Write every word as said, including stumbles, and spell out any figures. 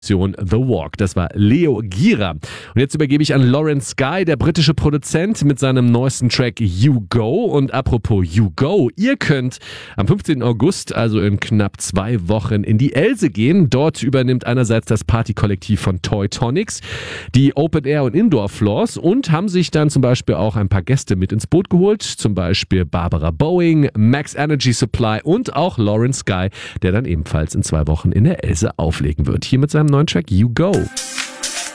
The Walk. Das war Leo Gira. Und jetzt übergebe ich an Lauren Sky, der britische Produzent, mit seinem neuesten Track You Go. Und apropos You Go, ihr könnt am fünfzehnten August, also in knapp zwei Wochen, in die Else gehen. Dort übernimmt einerseits das Partykollektiv von Toy Tonics die Open Air und Indoor Floors und haben sich dann zum Beispiel auch ein paar Gäste mit ins Boot geholt. Zum Beispiel Barbara Boeing, Max Energy Supply und auch Lauren Sky, der dann ebenfalls in zwei Wochen in der Else auflegen wird. Hier mit seinem neuen Track You Go.